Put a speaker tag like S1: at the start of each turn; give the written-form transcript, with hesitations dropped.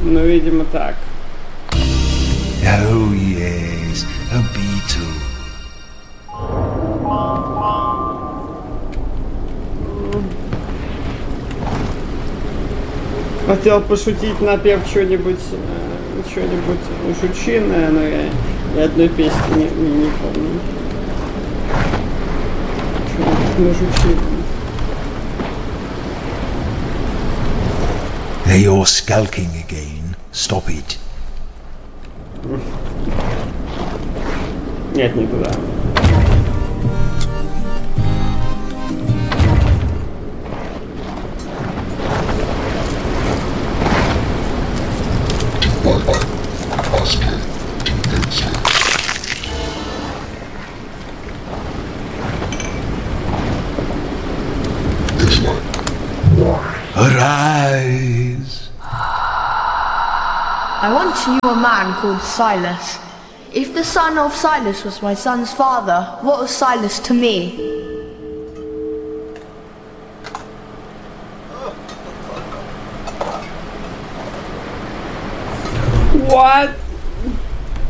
S1: Ну, видимо, так.
S2: Oh yes, a beetle.
S1: Хотел пошутить, напев что-нибудь жучиное, но я одной песни не помню. Что-нибудь на жучином.
S2: There you're skulking again. Stop it.
S1: Нет, не туда.
S2: Arise!
S3: I once knew a man called Silas. If the son of Silas was my son's father, what was Silas to me?
S1: What?